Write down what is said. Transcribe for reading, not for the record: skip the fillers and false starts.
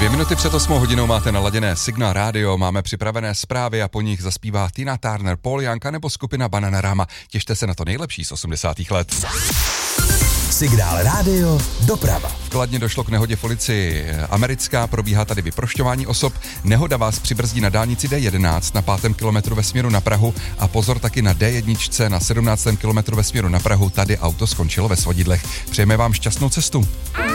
2 minuty před 8 hodinou máte naladěné Signál Radio, máme připravené zprávy a po nich zaspívá Tina Turner, Paul Young nebo skupina Bananarama. Těšte se na to nejlepší z 80. let. Signál Radio doprava. V Kladně došlo k nehodě v ulici Americká, probíhá tady vyprošťování osob. Nehoda vás přibrzdí na dálnici D11 na 5. kilometru ve směru na Prahu a pozor taky na D1 na 17. kilometru ve směru na Prahu. Tady auto skončilo ve svodidlech. Přejeme vám šťastnou cestu.